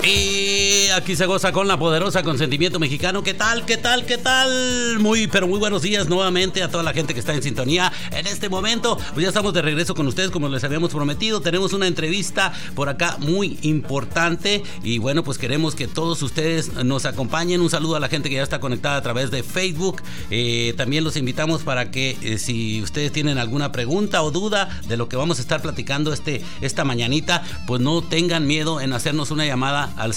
Y aquí se goza con la poderosa Consentimiento Mexicano. ¿Qué tal? ¿Qué tal? ¿Qué tal? Muy buenos días nuevamente a toda la gente que está en sintonía en este momento. Pues ya estamos de regreso con ustedes como les habíamos prometido. Tenemos una entrevista por acá muy importante y bueno, pues queremos que todos ustedes nos acompañen. Un saludo a la gente que ya está conectada a través de Facebook. También los invitamos para que si ustedes tienen alguna pregunta o duda de lo que vamos a estar platicando esta mañanita, pues no tengan miedo en hacernos una llamada al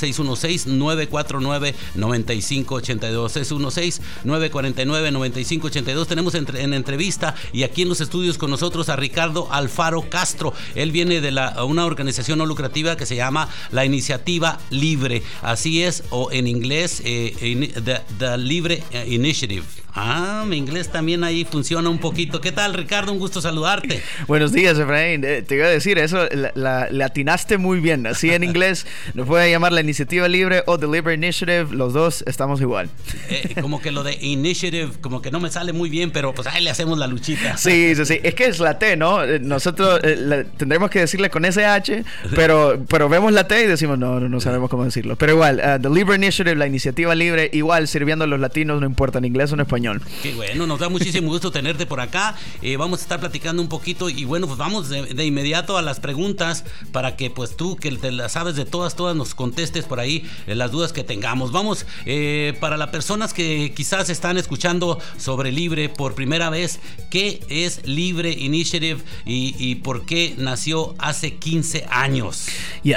616-949-9582. 616-949-9582. Tenemos en entrevista y aquí en los estudios con nosotros a Ricardo Alfaro Castro. Él viene de una organización no lucrativa que se llama la Iniciativa Libre. Así es, o en inglés, The Libre Initiative. Mi inglés también ahí funciona un poquito. ¿Qué tal, Ricardo? Un gusto saludarte. Buenos días, Efraín. Te iba a decir, eso le atinaste muy bien. Así en inglés nos puede llamar la Iniciativa Libre o The Libre Initiative. Los dos estamos igual. Como que lo de Initiative, como que no me sale muy bien, pero pues ahí le hacemos la luchita. Sí. Es que es la T, ¿no? Nosotros tendremos que decirle con SH, pero vemos la T y decimos, no sabemos cómo decirlo. Pero igual, The Libre Initiative, la Iniciativa Libre, igual sirviendo a los latinos, no importa en inglés o en español. Qué bueno, nos da muchísimo gusto tenerte por acá. Vamos a estar platicando un poquito y bueno, pues vamos de inmediato a las preguntas para que pues tú, que te las sabes de todas nos contestes por ahí las dudas que tengamos. Vamos, para las personas que quizás están escuchando sobre Libre por primera vez, ¿qué es Libre Initiative y por qué nació hace 15 años?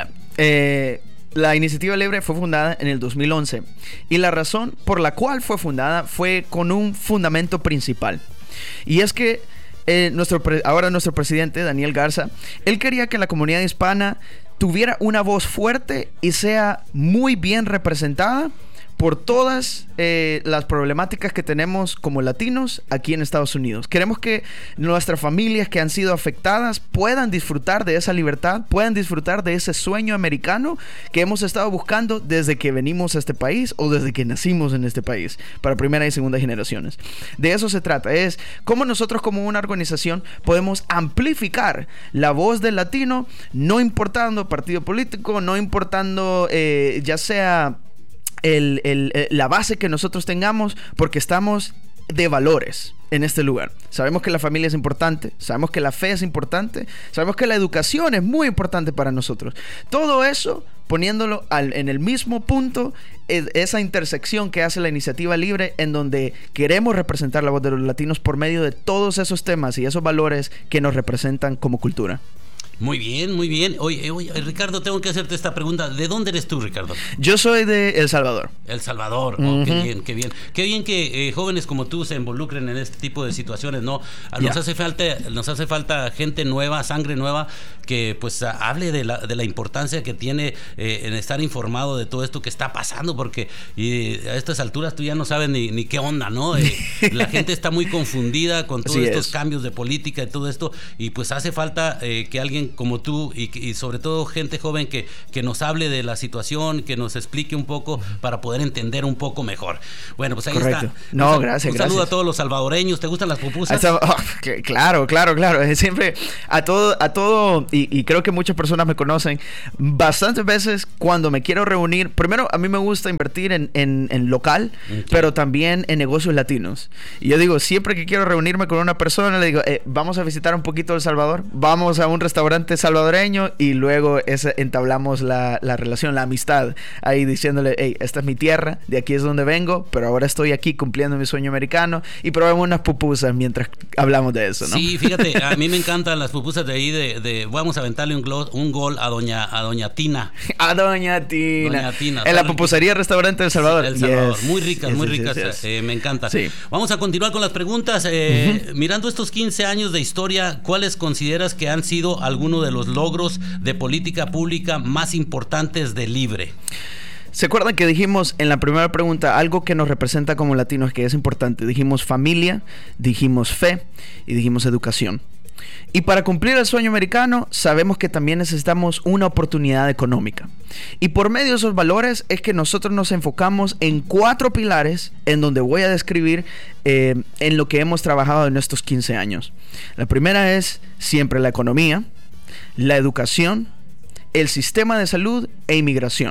La Iniciativa Libre fue fundada en el 2011 y la razón por la cual fue fundada fue con un fundamento principal. Y es que nuestro presidente, Daniel Garza, él quería que la comunidad hispana tuviera una voz fuerte y sea muy bien representada por todas las problemáticas que tenemos como latinos aquí en Estados Unidos. Queremos que nuestras familias que han sido afectadas puedan disfrutar de esa libertad, puedan disfrutar de ese sueño americano que hemos estado buscando desde que venimos a este país o desde que nacimos en este país, para primera y segunda generaciones. De eso se trata, es cómo nosotros como una organización podemos amplificar la voz del latino, no importando partido político, no importando ya sea la base que nosotros tengamos, porque estamos de valores en este lugar. Sabemos que la familia es importante, sabemos que la fe es importante, sabemos que la educación es muy importante para nosotros. Todo eso poniéndolo en el mismo punto, esa intersección que hace la Iniciativa Libre, en donde queremos representar la voz de los latinos por medio de todos esos temas y esos valores que nos representan como cultura. Muy bien. Oye, Ricardo, tengo que hacerte esta pregunta. ¿De dónde eres tú, Ricardo? Yo soy de El Salvador. El Salvador. Uh-huh. Qué bien. Qué bien que jóvenes como tú se involucren en este tipo de situaciones, ¿no? Nos hace falta gente nueva, sangre nueva, que pues hable de la importancia que tiene en estar informado de todo esto que está pasando, porque a estas alturas tú ya no sabes ni qué onda, ¿no? La gente está muy confundida con todos estos cambios de política y todo esto, y pues hace falta que alguien como tú y sobre todo gente joven que nos hable de la situación, que nos explique un poco para poder entender un poco mejor. Bueno, pues ahí está. No, gracias. Un saludo a todos los salvadoreños. ¿Te gustan las pupusas? Claro. Siempre a todo y creo que muchas personas me conocen. Bastantes veces cuando me quiero reunir, primero a mí me gusta invertir en local, okay, pero también en negocios latinos. Y yo digo, siempre que quiero reunirme con una persona, le digo, vamos a visitar un poquito El Salvador, vamos a un restaurante salvadoreño, y luego entablamos la relación, la amistad, ahí diciéndole, hey, esta es mi tierra, de aquí es donde vengo, pero ahora estoy aquí cumpliendo mi sueño americano, y probamos unas pupusas mientras hablamos de eso, ¿no? Sí, fíjate, a mí me encantan las pupusas de ahí, vamos a aventarle un gol a doña Tina. A Doña Tina. En la pupusería restaurante del Salvador. El Salvador. Yes. Muy ricas. Me encanta. Sí. Vamos a continuar con las preguntas. Mirando estos 15 años de historia, ¿cuáles consideras que han sido algunos de los logros de política pública más importantes de Libre? ¿Se acuerdan que dijimos en la primera pregunta algo que nos representa como latinos que es importante? Dijimos familia, dijimos fe y dijimos educación. Y para cumplir el sueño americano sabemos que también necesitamos una oportunidad económica. Y por medio de esos valores es que nosotros nos enfocamos en 4 pilares en donde voy a describir en lo que hemos trabajado en estos 15 años. La primera es siempre la economía, la educación, el sistema de salud e inmigración.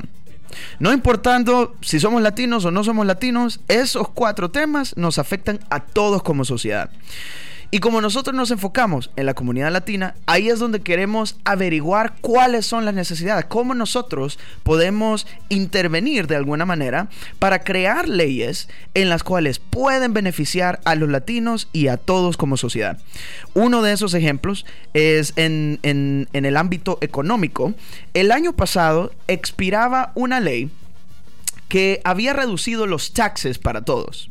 No importando si somos latinos o no somos latinos, esos 4 temas nos afectan a todos como sociedad. Y como nosotros nos enfocamos en la comunidad latina, ahí es donde queremos averiguar cuáles son las necesidades, cómo nosotros podemos intervenir de alguna manera para crear leyes en las cuales pueden beneficiar a los latinos y a todos como sociedad. Uno de esos ejemplos es en el ámbito económico. El año pasado expiraba una ley que había reducido los taxes para todos.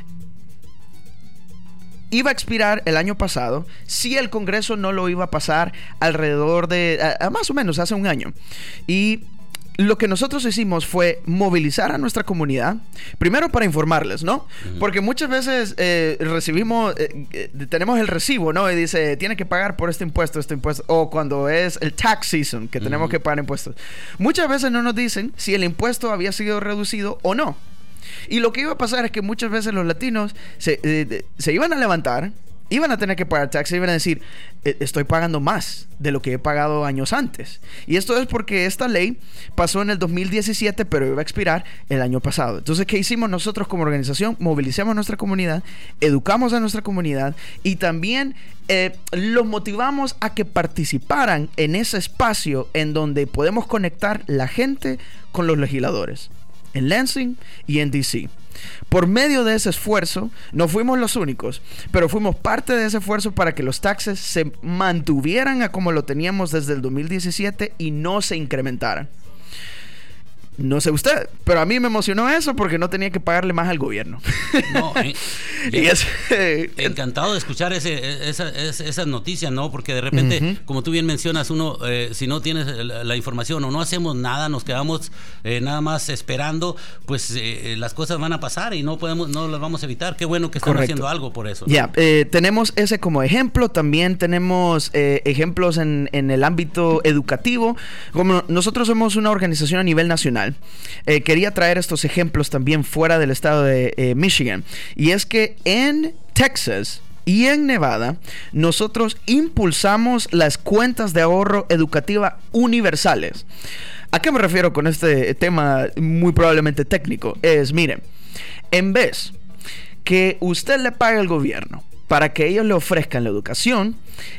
Iba a expirar el año pasado si el Congreso no lo iba a pasar alrededor de más o menos hace un año. Y lo que nosotros hicimos fue movilizar a nuestra comunidad, primero para informarles, ¿no? Porque muchas veces recibimos, tenemos el recibo, ¿no? Y dice, tiene que pagar por este impuesto, o cuando es el tax season, que tenemos que pagar impuestos. Muchas veces no nos dicen si el impuesto había sido reducido o no. Y lo que iba a pasar es que muchas veces los latinos se iban a levantar, iban a tener que pagar taxes y iban a decir, estoy pagando más de lo que he pagado años antes. Y esto es porque esta ley pasó en el 2017, pero iba a expirar el año pasado. Entonces, ¿qué hicimos nosotros como organización? Movilizamos a nuestra comunidad, educamos a nuestra comunidad y también los motivamos a que participaran en ese espacio en donde podemos conectar la gente con los legisladores. En Lansing y en DC. Por medio de ese esfuerzo, no fuimos los únicos, pero fuimos parte de ese esfuerzo para que los taxes se mantuvieran a como lo teníamos desde el 2017 y no se incrementaran. No sé usted, pero a mí me emocionó eso porque no tenía que pagarle más al gobierno. No, encantado de escuchar esas noticias, ¿no? Porque de repente, como tú bien mencionas, uno, si no tienes la información o no hacemos nada, nos quedamos nada más esperando, pues las cosas van a pasar y no las vamos a evitar. Qué bueno que están haciendo algo por eso. Ya, tenemos ese como ejemplo. También tenemos ejemplos en el ámbito educativo. Como nosotros somos una organización a nivel nacional, quería traer estos ejemplos también fuera del estado de Michigan. Y es que en Texas y en Nevada nosotros impulsamos las cuentas de ahorro educativa universales. ¿A qué me refiero con este tema muy probablemente técnico? Miren, en vez que usted le pague al gobierno para que ellos le ofrezcan la educación,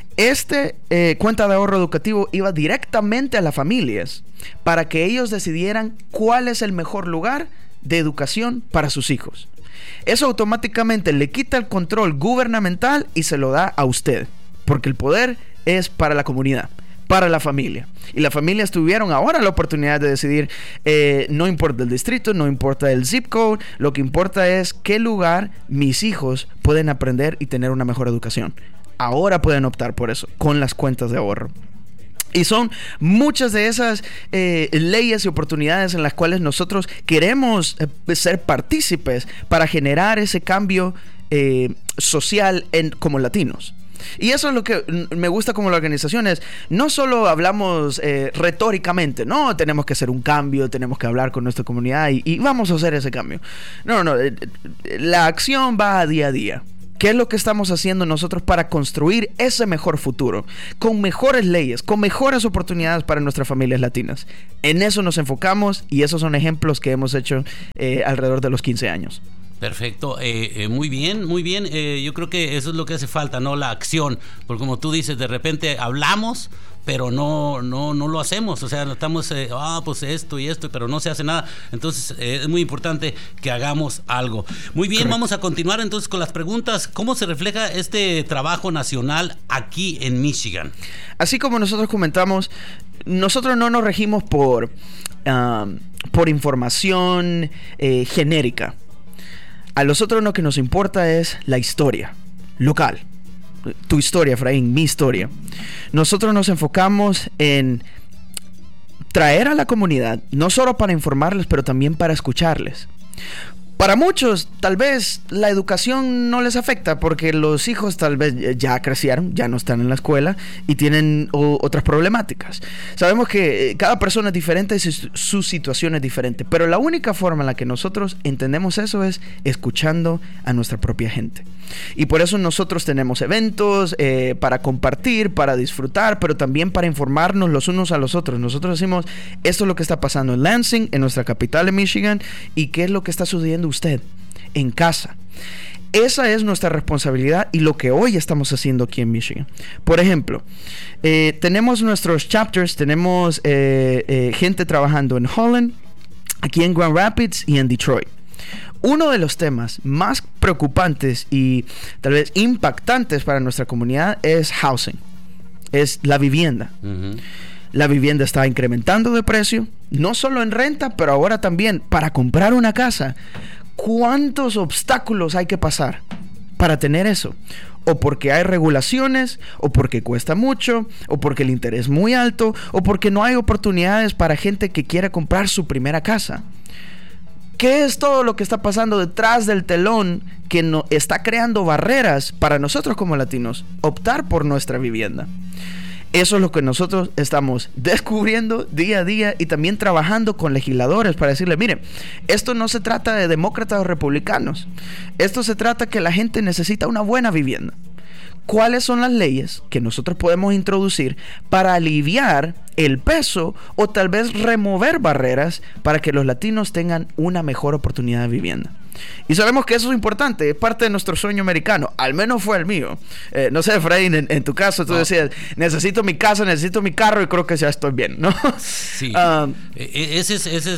cuenta de ahorro educativo iba directamente a las familias para que ellos decidieran cuál es el mejor lugar de educación para sus hijos. Eso automáticamente le quita el control gubernamental y se lo da a usted, porque el poder es para la comunidad, para la familia. Y las familias tuvieron ahora la oportunidad de decidir, no importa el distrito, no importa el zip code, lo que importa es qué lugar mis hijos pueden aprender y tener una mejor educación. Ahora pueden optar por eso con las cuentas de ahorro. Y son muchas de esas leyes y oportunidades en las cuales nosotros queremos ser partícipes para generar ese cambio social como latinos. Y eso es lo que me gusta como la organización, es no solo hablamos retóricamente, no, tenemos que hacer un cambio, tenemos que hablar con nuestra comunidad y vamos a hacer ese cambio. No, la acción va a día. ¿Qué es lo que estamos haciendo nosotros para construir ese mejor futuro? Con mejores leyes, con mejores oportunidades para nuestras familias latinas. En eso nos enfocamos y esos son ejemplos que hemos hecho alrededor de los 15 años. Perfecto, muy bien, muy bien. Yo creo que eso es lo que hace falta, ¿no? La acción, porque como tú dices, de repente hablamos, pero no lo hacemos. O sea, estamos, pues esto y esto, pero no se hace nada. Entonces, es muy importante que hagamos algo. Muy bien, vamos a continuar entonces con las preguntas. ¿Cómo se refleja este trabajo nacional aquí en Michigan? Así como nosotros comentamos, nosotros no nos regimos por información genérica. A nosotros lo que nos importa es la historia local. Tu historia, Efraín, mi historia. Nosotros nos enfocamos en traer a la comunidad, no solo para informarles, pero también para escucharles. Para muchos, tal vez la educación no les afecta porque los hijos tal vez ya crecieron, ya no están en la escuela y tienen otras problemáticas. Sabemos que cada persona es diferente y su situación es diferente, pero la única forma en la que nosotros entendemos eso es escuchando a nuestra propia gente. Y por eso nosotros tenemos eventos para compartir, para disfrutar, pero también para informarnos los unos a los otros. Nosotros decimos, esto es lo que está pasando en Lansing, en nuestra capital de Michigan, y qué es lo que está sucediendo usted en casa. Esa es nuestra responsabilidad y lo que hoy estamos haciendo aquí en Michigan. Por ejemplo, tenemos nuestros chapters, tenemos gente trabajando en Holland, aquí en Grand Rapids y en Detroit. Uno de los temas más preocupantes y tal vez impactantes para nuestra comunidad es housing, es la vivienda. Uh-huh. La vivienda está incrementando de precio, no solo en renta, pero ahora también para comprar una casa. ¿Cuántos obstáculos hay que pasar para tener eso? O porque hay regulaciones, o porque cuesta mucho, o porque el interés es muy alto, o porque no hay oportunidades para gente que quiera comprar su primera casa. ¿Qué es todo lo que está pasando detrás del telón que está creando barreras para nosotros como latinos optar por nuestra vivienda? Eso es lo que nosotros estamos descubriendo día a día y también trabajando con legisladores para decirle, mire, esto no se trata de demócratas o republicanos. Esto se trata que la gente necesita una buena vivienda. ¿Cuáles son las leyes que nosotros podemos introducir para aliviar el peso o tal vez remover barreras para que los latinos tengan una mejor oportunidad de vivienda? Y sabemos que eso es importante, es parte de nuestro sueño americano, al menos fue el mío. No sé, Efraín, en tu caso tú decías, necesito mi casa, necesito mi carro y creo que ya estoy bien, ¿no? Sí, ese es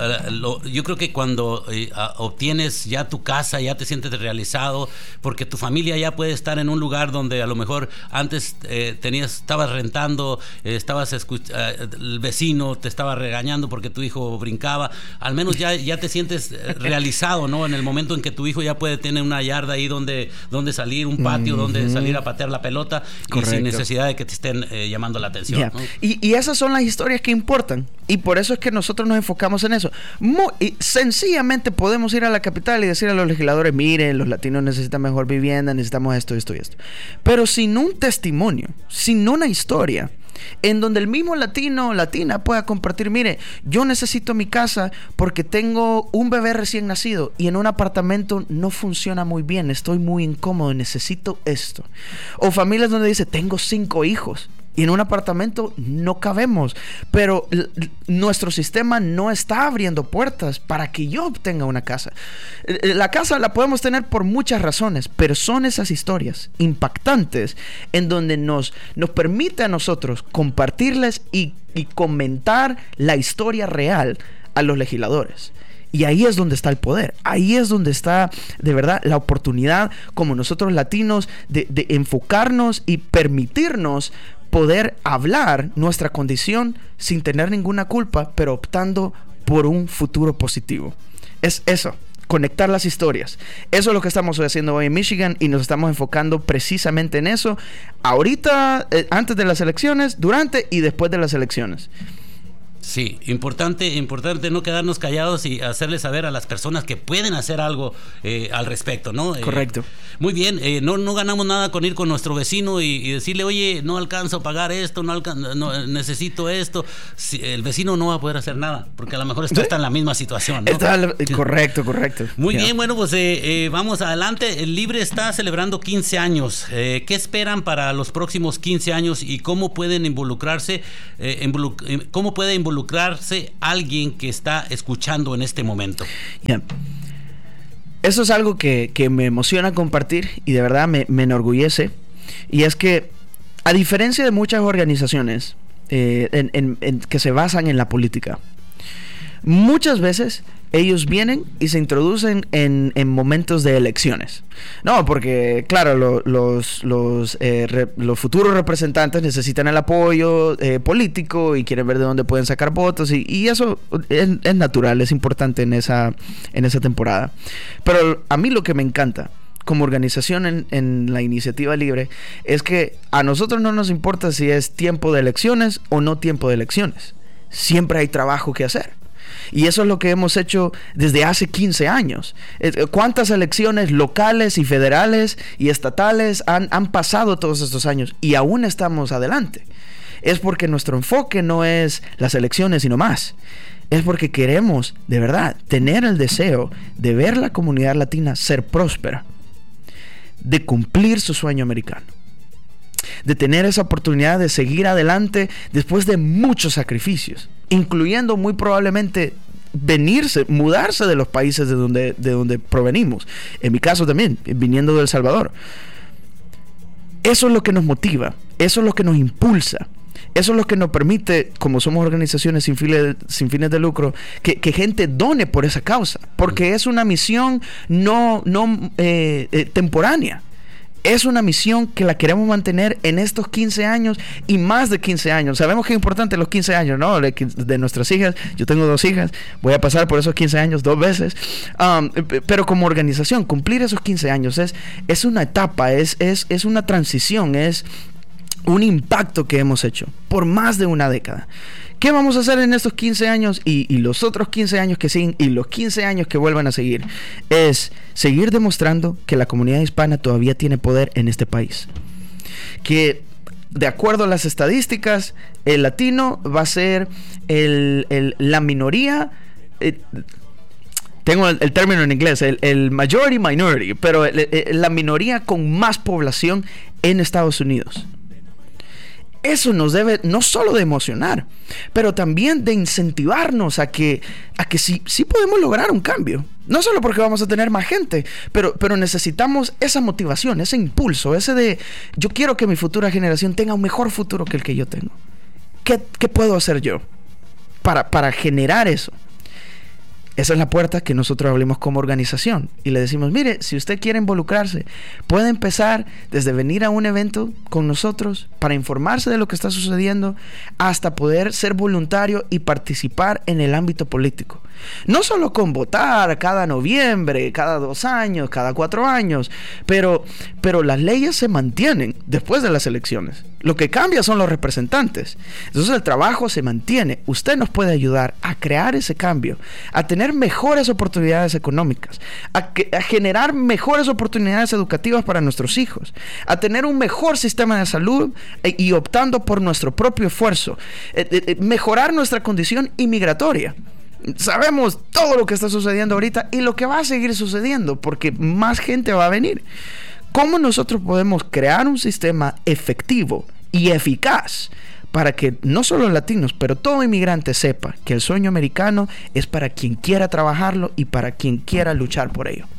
yo creo que cuando obtienes ya tu casa, ya te sientes realizado, porque tu familia ya puede estar en un lugar donde a lo mejor antes estabas rentando, el vecino te estaba regañando porque tu hijo brincaba, al menos ya te sientes realizado, ¿no? En el momento en que tu hijo ya puede tener una yarda ahí donde salir, un patio donde salir a patear la pelota. Correcto. Y sin necesidad de que te estén llamando la atención. Yeah. ¿No? Y esas son las historias que importan. Y por eso es que nosotros nos enfocamos en eso. Sencillamente podemos ir a la capital y decir a los legisladores, miren, los latinos necesitan mejor vivienda, necesitamos esto, esto y esto. Pero sin un testimonio, sin una historia en donde el mismo latino o latina pueda compartir, mire, yo necesito mi casa porque tengo un bebé recién nacido y en un apartamento no funciona muy bien, estoy muy incómodo, necesito esto. O familias donde dice, tengo 5 hijos y en un apartamento no cabemos, pero nuestro sistema no está abriendo puertas para que yo obtenga una casa. La casa la podemos tener por muchas razones, pero son esas historias impactantes en donde nos permite a nosotros compartirles y comentar la historia real a los legisladores. Y ahí es donde está el poder, ahí es donde está de verdad la oportunidad como nosotros latinos de enfocarnos y permitirnos poder hablar nuestra condición sin tener ninguna culpa, pero optando por un futuro positivo. Es eso, conectar las historias. Eso es lo que estamos haciendo hoy en Michigan y nos estamos enfocando precisamente en eso. Ahorita, antes de las elecciones, durante y después de las elecciones. Sí, importante no quedarnos callados y hacerles saber a las personas que pueden hacer algo al respecto, ¿no? Correcto. Muy bien, no ganamos nada con ir con nuestro vecino y decirle, oye, no alcanzo a pagar esto, no necesito esto. El vecino no va a poder hacer nada, porque a lo mejor está en la misma situación, ¿no? Correcto. Muy bien, bueno, pues vamos adelante. El Libre está celebrando 15 años. ¿Qué esperan para los próximos 15 años y cómo pueden involucrarse alguien que está escuchando en este momento? Yeah. Eso es algo que me emociona compartir y de verdad me enorgullece. Y es que, a diferencia de muchas organizaciones que se basan en la política, muchas veces ellos vienen y se introducen en momentos de elecciones. No, porque claro, los futuros representantes necesitan el apoyo político y quieren ver de dónde pueden sacar votos y eso es natural, es importante en esa temporada. Pero a mí lo que me encanta como organización en la iniciativa Libre es que a nosotros no nos importa si es tiempo de elecciones o no tiempo de elecciones. Siempre hay trabajo que hacer. Y eso es lo que hemos hecho desde hace 15 años. ¿Cuántas elecciones locales y federales y estatales han pasado todos estos años y aún estamos adelante? Es porque nuestro enfoque no es las elecciones sino más. Es porque queremos, de verdad, tener el deseo de ver la comunidad latina ser próspera, de cumplir su sueño americano, de tener esa oportunidad de seguir adelante después de muchos sacrificios, incluyendo muy probablemente mudarse de los países de donde provenimos. En mi caso también, viniendo de El Salvador. Eso es lo que nos motiva, eso es lo que nos impulsa. Eso es lo que nos permite, como somos organizaciones sin fines de lucro, que gente done por esa causa. Porque es una misión no temporánea. Es una misión que la queremos mantener en estos 15 años y más de 15 años. Sabemos que es importante los 15 años, ¿no? De nuestras hijas. Yo tengo 2 hijas. Voy a pasar por esos 15 años 2 veces. Pero como organización, cumplir esos 15 años es una etapa, es una transición, es un impacto que hemos hecho por más de una década. ¿Qué vamos a hacer en estos 15 años y los otros 15 años que siguen y los 15 años que vuelvan a seguir? Es seguir demostrando que la comunidad hispana todavía tiene poder en este país. Que de acuerdo a las estadísticas, el latino va a ser la minoría. Tengo el término en inglés, el majority minority, pero la minoría con más población en Estados Unidos. Eso nos debe no solo de emocionar, pero también de incentivarnos a que sí podemos lograr un cambio. No solo porque vamos a tener más gente, pero necesitamos esa motivación, ese impulso, ese de yo quiero que mi futura generación tenga un mejor futuro que el que yo tengo. ¿Qué puedo hacer yo para generar eso? Esa es la puerta que nosotros abrimos como organización y le decimos, mire, si usted quiere involucrarse, puede empezar desde venir a un evento con nosotros para informarse de lo que está sucediendo hasta poder ser voluntario y participar en el ámbito político. No solo con votar cada noviembre, cada 2 años, cada 4 años, pero las leyes se mantienen después de las elecciones. Lo que cambia son los representantes. Entonces el trabajo se mantiene. Usted nos puede ayudar a crear ese cambio, a tener mejores oportunidades económicas, a generar mejores oportunidades educativas para nuestros hijos, a tener un mejor sistema de salud y optando por nuestro propio esfuerzo, mejorar nuestra condición inmigratoria. Sabemos todo lo que está sucediendo ahorita y lo que va a seguir sucediendo porque más gente va a venir. ¿Cómo nosotros podemos crear un sistema efectivo y eficaz para que no solo los latinos, pero todo inmigrante sepa que el sueño americano es para quien quiera trabajarlo y para quien quiera luchar por ello?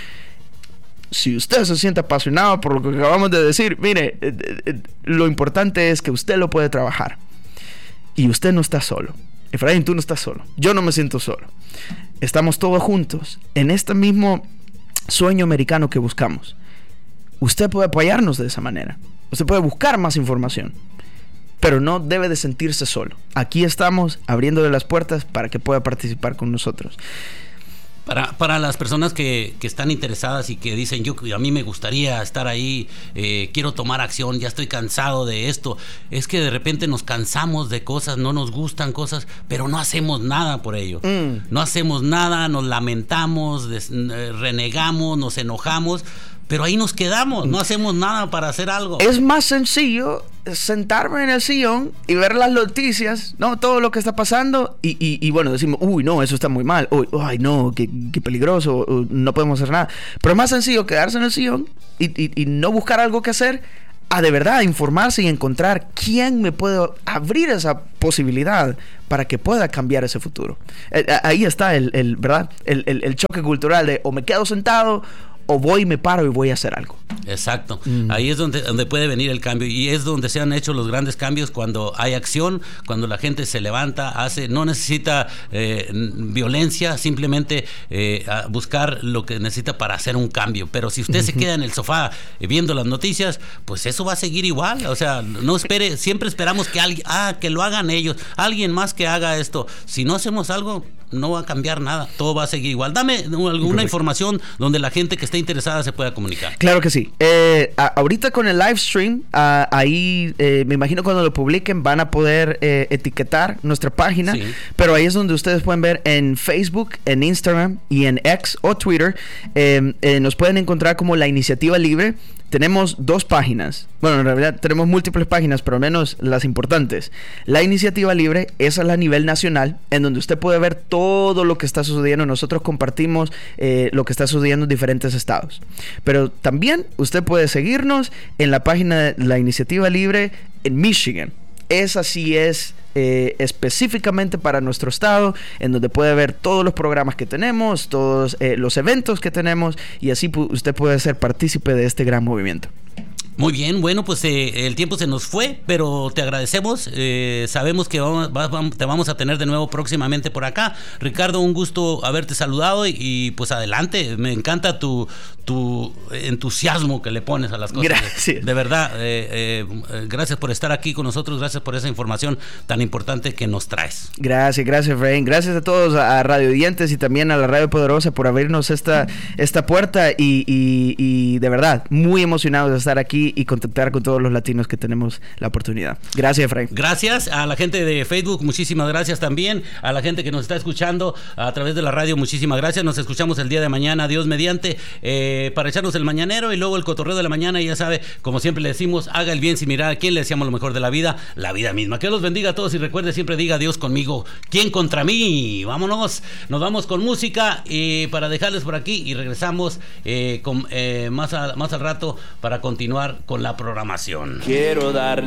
Si usted se siente apasionado por lo que acabamos de decir, mire, lo importante es que usted lo puede trabajar y usted no está solo. Efraín, tú no estás solo. Yo no me siento solo. Estamos todos juntos en este mismo sueño americano que buscamos. Usted puede apoyarnos de esa manera. Usted puede buscar más información. Pero no debe de sentirse solo. Aquí estamos abriéndole las puertas para que pueda participar con nosotros. Para las personas que están interesadas y que dicen, a mí me gustaría estar ahí, quiero tomar acción, ya estoy cansado de esto. Es que de repente nos cansamos de cosas, no nos gustan cosas, pero no hacemos nada por ello. No hacemos nada, nos lamentamos, renegamos, nos enojamos, pero ahí nos quedamos, no hacemos nada para hacer algo. Es más sencillo sentarme en el sillón y ver las noticias, ¿no? Todo lo que está pasando y bueno, decimos, uy, no, eso está muy mal, uy, ay, no, qué peligroso, no podemos hacer nada. Pero es más sencillo quedarse en el sillón y no buscar algo que hacer, a de verdad informarse y encontrar quién me puede abrir esa posibilidad para que pueda cambiar ese futuro. Ahí está ¿verdad? El choque cultural de o me quedo sentado o voy, me paro y voy a hacer algo. Exacto. Ahí es donde puede venir el cambio y es donde se han hecho los grandes cambios cuando hay acción, cuando la gente se levanta, no necesita violencia, simplemente buscar lo que necesita para hacer un cambio. Pero si usted se queda en el sofá viendo las noticias, pues eso va a seguir igual. O sea, no espere, siempre esperamos que que lo hagan ellos, alguien más que haga esto. Si no hacemos algo, no va a cambiar nada, todo va a seguir igual. Dame alguna información donde la gente que esté esté interesada se pueda comunicar. Claro que sí. Ahorita con el live stream, ahí me imagino cuando lo publiquen van a poder etiquetar nuestra página, sí. Pero ahí es donde ustedes pueden ver en Facebook, en Instagram y en X o Twitter. Nos pueden encontrar como La Iniciativa Libre. Tenemos 2 páginas. Bueno, en realidad tenemos múltiples páginas, pero al menos las importantes. La Iniciativa Libre, esa es la a nivel nacional, en donde usted puede ver todo lo que está sucediendo. Nosotros compartimos lo que está sucediendo en diferentes estados. Pero también usted puede seguirnos en la página de La Iniciativa Libre en Michigan. Esa sí es específicamente para nuestro estado, en donde puede ver todos los programas que tenemos, todos los eventos que tenemos, y así usted puede ser partícipe de este gran movimiento. Muy bien, bueno, pues el tiempo se nos fue, pero te agradecemos. Sabemos que te vamos a tener de nuevo próximamente por acá. Ricardo, un gusto haberte saludado y pues adelante. Me encanta tu entusiasmo que le pones a las cosas. Gracias. De verdad, gracias por estar aquí con nosotros, gracias por esa información tan importante que nos traes. Gracias, Efraín. Gracias a todos, a Radio Dientes y también a la Radio Poderosa por abrirnos esta puerta y de verdad, muy emocionados de estar aquí y contactar con todos los latinos que tenemos la oportunidad. Gracias, Efraín. Gracias a la gente de Facebook, muchísimas gracias también. A la gente que nos está escuchando a través de la radio, muchísimas gracias. Nos escuchamos el día de mañana, Dios mediante, para echarnos el mañanero y luego el cotorreo de la mañana. Y ya sabe, como siempre le decimos, haga el bien sin mirar a quién, le deseamos lo mejor de la vida misma. Que los bendiga a todos y recuerde, siempre diga Dios conmigo, ¿quién contra mí? Vámonos, nos vamos con música para dejarles por aquí y regresamos más al rato para continuar con la programación. Quiero darle